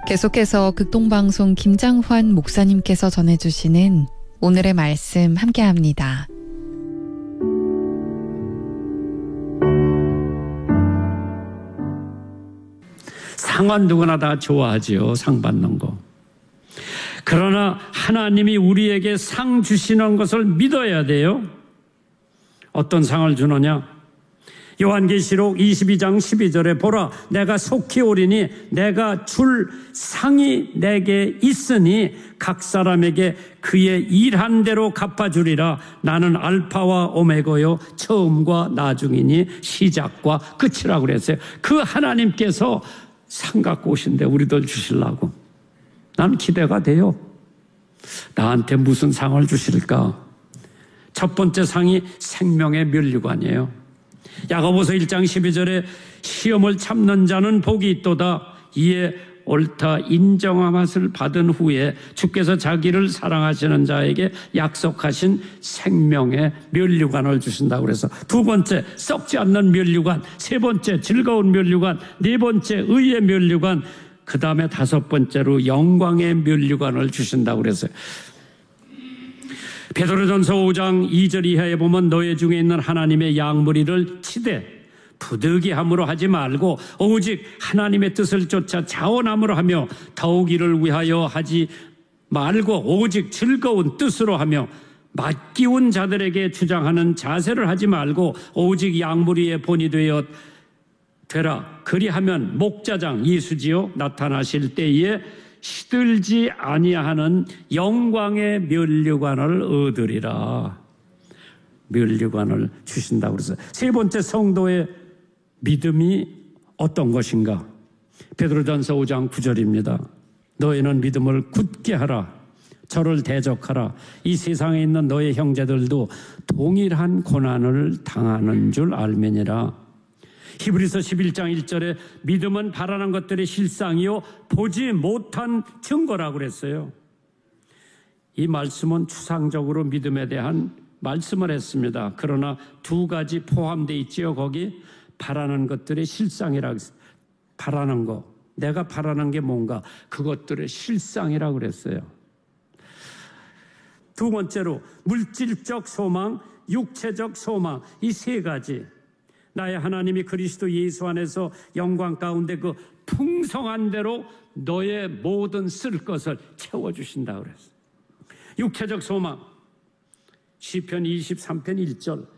계속해서 극동방송 김장환 목사님께서 전해주시는 오늘의 말씀 함께합니다. 상은 누구나 다 좋아하지요. 상 받는 거. 그러나 하나님이 우리에게 상 주시는 것을 믿어야 돼요. 어떤 상을 주느냐? 요한계시록 22장 12절에 보라 내가 속히 오리니 내가 줄 상이 내게 있으니 각 사람에게 그의 일한 대로 갚아주리라. 나는 알파와 오메가요 처음과 나중이니 시작과 끝이라고 그랬어요. 그 하나님께서 상 갖고 오신데 우리들 주시려고 나는 기대가 돼요. 나한테 무슨 상을 주실까? 첫 번째 상이 생명의 면류관이에요. 야고보서 1장 12절에 시험을 참는 자는 복이 있도다. 이에 옳다 인정함을 받은 후에 주께서 자기를 사랑하시는 자에게 약속하신 생명의 면류관을 주신다고 그래서 두 번째 썩지 않는 면류관, 세 번째 즐거운 면류관, 네 번째 의의 면류관, 그 다음에 다섯 번째로 영광의 면류관을 주신다고 그랬어요. 베드로전서 5장 2절 이하에 보면 너희 중에 있는 하나님의 양무리를 치되 부득이함으로 하지 말고 오직 하나님의 뜻을 쫓아 자원함으로 하며 더욱 이를 위하여 하지 말고 오직 즐거운 뜻으로 하며 맡기운 자들에게 주장하는 자세를 하지 말고 오직 양무리의 본이 되라. 그리하면 목자장 예수지요 나타나실 때에 시들지 아니하는 영광의 면류관을 얻으리라. 면류관을 주신다고 그래서 세 번째 성도의 믿음이 어떤 것인가? 베드로전서 5장 9절입니다. 너희는 믿음을 굳게 하라. 저를 대적하라. 이 세상에 있는 너희 형제들도 동일한 고난을 당하는 줄 알매니라. 히브리서 11장 1절에 믿음은 바라는 것들의 실상이요 보지 못한 증거라고 그랬어요. 이 말씀은 추상적으로 믿음에 대한 말씀을 했습니다. 그러나 두 가지 포함되어 있지요. 거기 바라는 것들의 실상이라고 했어요. 바라는 거, 내가 바라는 게 뭔가 그것들의 실상이라고 그랬어요. 두 번째로 물질적 소망, 육체적 소망, 이 세 가지. 나의 하나님이 그리스도 예수 안에서 영광 가운데 그 풍성한 대로 너의 모든 쓸 것을 채워주신다고 그랬어요. 육체적 소망, 시편 23편 1절